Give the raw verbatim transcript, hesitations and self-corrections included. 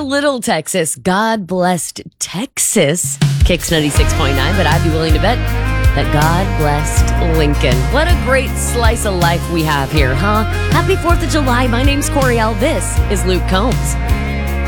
little Texas. God blessed Texas. Kicks ninety-six point nine, but I'd be willing to bet that God blessed Lincoln. What a great slice of life we have here, huh? Happy fourth of July. My name's Coriel. This is Luke Combs.